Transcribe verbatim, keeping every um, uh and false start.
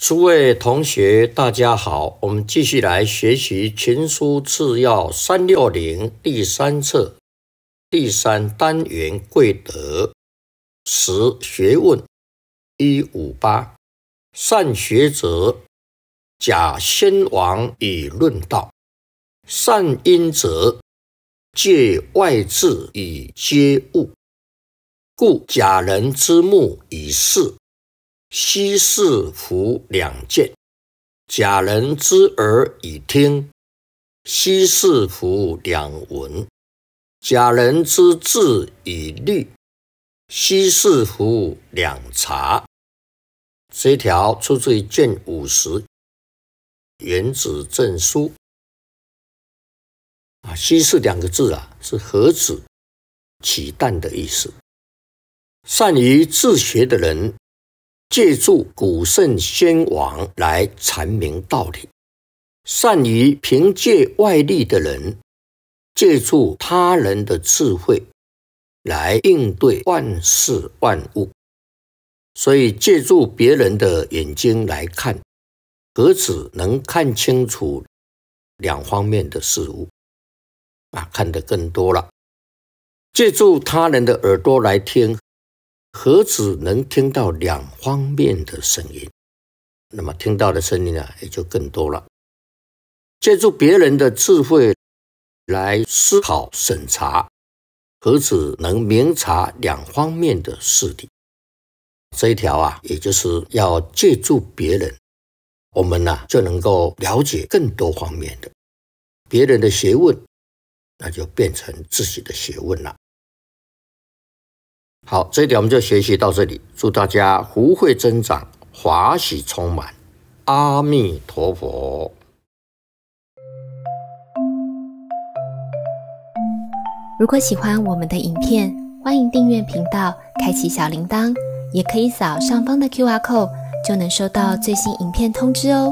诸位同学大家好，我们继续来学习群书治要三六零第三册第三单元贵德十学问一五八，善学者假先王以论道，善因者借外治以接物，故假人之目以视，奚是夫两见；假人之耳以听，奚是夫两闻；假人之智以虑，奚是夫两察。这一条出自于卷五十原子证书啊，奚是两个字啊，是何子起蛋的意思。善于治学的人借助古圣先王来阐明道理，善于凭借外力的人借助他人的智慧来应对万事万物。所以借助别人的眼睛来看，何止能看清楚两方面的事物啊，看得更多了。借助他人的耳朵来听，何止能听到两方面的声音，那么听到的声音啊，也就更多了。借助别人的智慧来思考审查，何止能明察两方面的事理。这一条啊，也就是要借助别人，我们啊就能够了解更多方面的别人的学问，那就变成自己的学问了。好，这一点我们就学习到这里，祝大家福慧增长，华喜充满，阿弥陀佛。 如果喜欢我们的影片，欢迎订阅频道，开启小铃铛，也可以扫上方的 Q R code， 就能收到最新影片通知哦。